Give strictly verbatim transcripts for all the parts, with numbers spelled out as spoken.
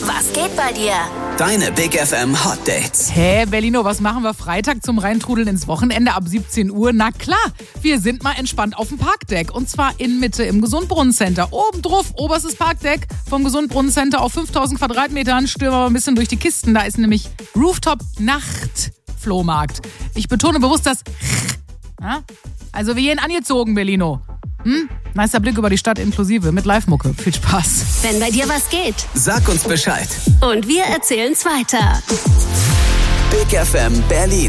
Was geht bei dir? Deine Big F M Hot Dates. Hä, Berlino, was machen wir Freitag zum Reintrudeln ins Wochenende ab siebzehn Uhr? Na klar, wir sind mal entspannt auf dem Parkdeck. Und zwar in Mitte im Gesundbrunnen-Center. Oben drauf, oberstes Parkdeck vom Gesundbrunnen-Center auf fünftausend Quadratmetern. Stürmen wir mal ein bisschen durch die Kisten. Da ist nämlich Rooftop-Nacht-Flohmarkt. Ich betone bewusst das ja? Also wir gehen angezogen, Berlino. Hm? Nicer Blick über die Stadt inklusive mit Live-Mucke. Viel Spaß. Wenn bei dir was geht. Sag uns Bescheid. Und wir erzählen's weiter. Big F M Berlin.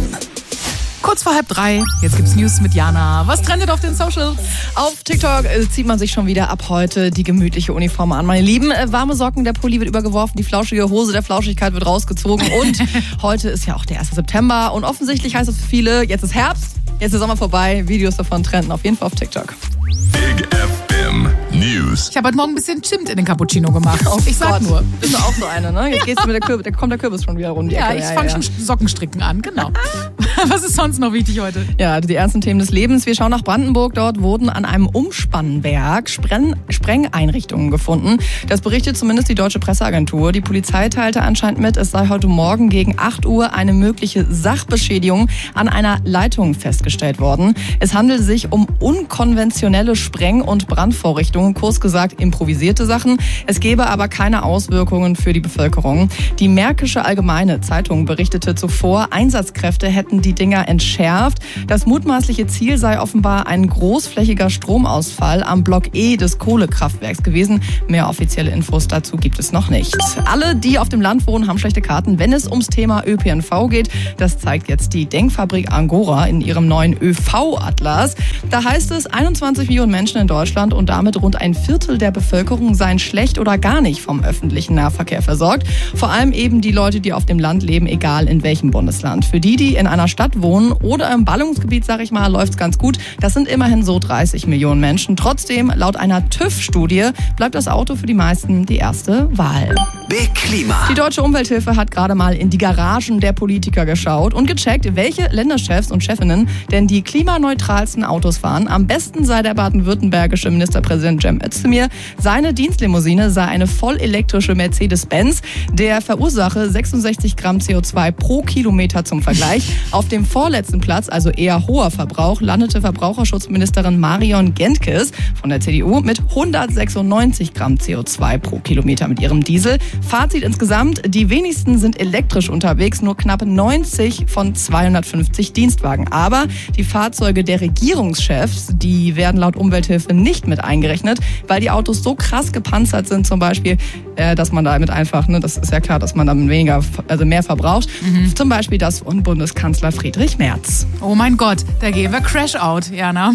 Kurz vor halb drei. Jetzt gibt's News mit Jana. Was trendet auf den Socials? Auf TikTok äh, zieht man sich schon wieder ab heute die gemütliche Uniform an. Meine Lieben, äh, warme Socken, der Pulli wird übergeworfen, die flauschige Hose der Flauschigkeit wird rausgezogen. Und heute ist ja auch der erste September. Und offensichtlich heißt es für viele, jetzt ist Herbst, jetzt ist Sommer vorbei. Videos davon trenden auf jeden Fall auf TikTok. Big F M News. Ich habe heute Morgen ein bisschen Zimt in den Cappuccino gemacht. Oh ich sag Gott. nur. Bist du auch so eine, ne? Jetzt gehst du mit der Kürbis, da kommt der Kürbis schon wieder rum. Ja, ich ja, fange ja. schon Sockenstricken an, genau. Was ist sonst noch wichtig heute? Ja, die ernsten Themen des Lebens. Wir schauen nach Brandenburg. Dort wurden an einem Umspannwerk Spren- Sprengeinrichtungen gefunden. Das berichtet zumindest die Deutsche Presseagentur. Die Polizei teilte anscheinend mit, es sei heute Morgen gegen acht Uhr eine mögliche Sachbeschädigung an einer Leitung festgestellt worden. Es handelt sich um unkonventionelle Spreng- und Brandvorrichtungen, kurz gesagt improvisierte Sachen. Es gebe aber keine Auswirkungen für die Bevölkerung. Die Märkische Allgemeine Zeitung berichtete zuvor, Einsatzkräfte hätten die Dinger entschärft. Das mutmaßliche Ziel sei offenbar ein großflächiger Stromausfall am Block E des Kohlekraftwerks gewesen. Mehr offizielle Infos dazu gibt es noch nicht. Alle, die auf dem Land wohnen, haben schlechte Karten, wenn es ums Thema Ö P N V geht. Das zeigt jetzt die Denkfabrik Angora in ihrem neuen Ö V-Atlas. Da heißt es, einundzwanzig Millionen Menschen in Deutschland und damit rund ein Viertel der Bevölkerung seien schlecht oder gar nicht vom öffentlichen Nahverkehr versorgt. Vor allem eben die Leute, die auf dem Land leben, egal in welchem Bundesland. Für die, die in einer Stadt wohnen oder im Ballungsgebiet, sag ich mal, läuft's ganz gut. Das sind immerhin so dreißig Millionen Menschen. Trotzdem, laut einer TÜV-Studie, bleibt das Auto für die meisten die erste Wahl. Big Klima. Die Deutsche Umwelthilfe hat gerade mal in die Garagen der Politiker geschaut und gecheckt, welche Länderchefs und Chefinnen denn die klimaneutralsten Autos fahren. Am besten sei der baden-württembergische Ministerpräsident Cem Özdemir. Seine Dienstlimousine sei eine vollelektrische Mercedes-Benz. Der verursache sechsundsechzig Gramm C O zwei pro Kilometer zum Vergleich. Auf dem vorletzten Platz, also eher hoher Verbrauch, landete Verbraucherschutzministerin Marion Gentges von der C D U mit hundertsechsundneunzig Gramm C O zwei pro Kilometer mit ihrem Diesel. Fazit insgesamt, die wenigsten sind elektrisch unterwegs, nur knapp neunzig von zweihundertfünfzig Dienstwagen. Aber die Fahrzeuge der Regierungschefs, die werden laut Umwelthilfe nicht mit eingerechnet, weil die Autos so krass gepanzert sind zum Beispiel, äh, dass man damit einfach, ne, das ist ja klar, dass man damit weniger, also mehr verbraucht. Mhm. Zum Beispiel das von Bundeskanzler Friedrich Merz. Oh mein Gott, da gehen wir Crash Out, Jana.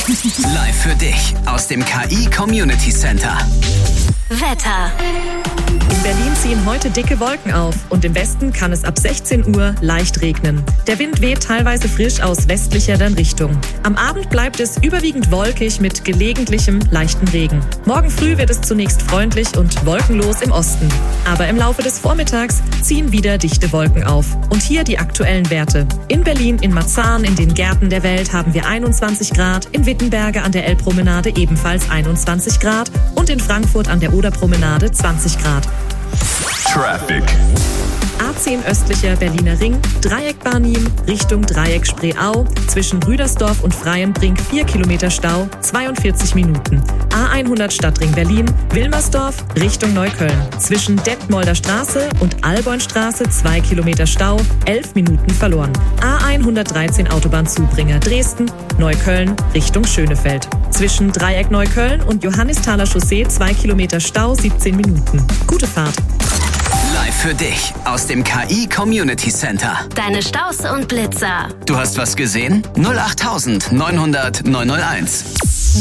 Live für dich aus dem K I Community Center. Wetter. In Berlin ziehen heute dicke Wolken auf und im Westen kann es ab sechzehn Uhr leicht regnen. Der Wind weht teilweise frisch aus westlicher Richtung. Am Abend bleibt es überwiegend wolkig mit gelegentlichem leichten Regen. Morgen früh wird es zunächst freundlich und wolkenlos im Osten. Aber im Laufe des Vormittags ziehen wieder dichte Wolken auf. Und hier die aktuellen Werte. In Berlin, in Marzahn, in den Gärten der Welt haben wir einundzwanzig Grad, in Wittenberge an der Elbpromenade ebenfalls einundzwanzig Grad und in Frankfurt an der Oderpromenade zwanzig Grad. Traffic. A zehn östlicher Berliner Ring, Dreieck Barnim, Richtung Dreieck Spreeau, zwischen Rüdersdorf und Freienbrink vier Kilometer Stau, zweiundvierzig Minuten. A hundert Stadtring Berlin, Wilmersdorf, Richtung Neukölln, zwischen Detmolder Straße und Alboinstraße zwei Kilometer Stau, elf Minuten verloren. A hundertdreizehn Autobahnzubringer Dresden, Neukölln, Richtung Schönefeld. Zwischen Dreieck Neukölln und Johannisthaler Chaussee zwei Kilometer Stau, siebzehn Minuten. Gute Fahrt. Live für dich aus dem K I Community Center. Deine Staus und Blitzer. Du hast was gesehen? null acht neunhundert neunhunderteins.